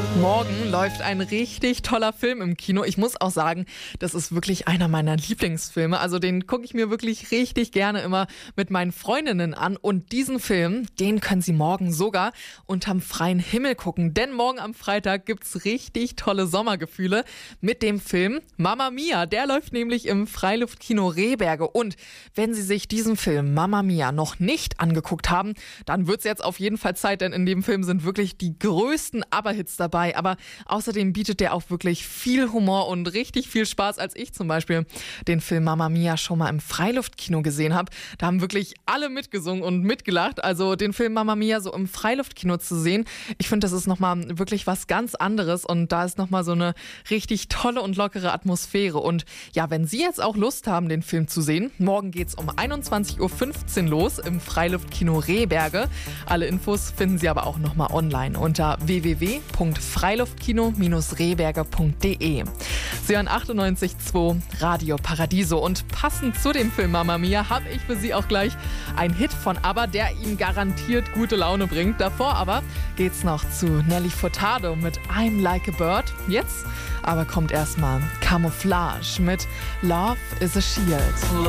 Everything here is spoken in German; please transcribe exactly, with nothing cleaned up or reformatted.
Morgen läuft ein richtig toller Film im Kino. Ich muss auch sagen, das ist wirklich einer meiner Lieblingsfilme. Also den gucke ich mir wirklich richtig gerne immer mit meinen Freundinnen an. Und diesen Film, den können Sie morgen sogar unterm freien Himmel gucken. Denn morgen am Freitag gibt's richtig tolle Sommergefühle mit dem Film Mamma Mia. Der läuft nämlich im Freiluftkino Rehberge. Und wenn Sie sich diesen Film Mamma Mia noch nicht angeguckt haben, dann wird's jetzt auf jeden Fall Zeit, denn in dem Film sind wirklich die größten Aberhits dabei. Aber außerdem bietet der auch wirklich viel Humor und richtig viel Spaß. Als ich zum Beispiel den Film Mamma Mia schon mal im Freiluftkino gesehen habe, da haben wirklich alle mitgesungen und mitgelacht. Also den Film Mamma Mia so im Freiluftkino zu sehen, ich finde, das ist nochmal wirklich was ganz anderes und da ist nochmal so eine richtig tolle und lockere Atmosphäre. Und ja, wenn Sie jetzt auch Lust haben, den Film zu sehen, morgen geht's um einundzwanzig Uhr fünfzehn los im Freiluftkino Rehberge. Alle Infos finden Sie aber auch nochmal online unter w w w punkt freiluftkino Bindestrich rehberge punkt de. Sie hören achtundneunzig Komma zwei Radio Paradiso und passend zu dem Film Mamma Mia habe ich für Sie auch gleich einen Hit von ABBA, der Ihnen garantiert gute Laune bringt. Davor aber geht's noch zu Nelly Furtado mit I'm Like a Bird. Jetzt aber kommt erstmal Camouflage mit Love is a Shield.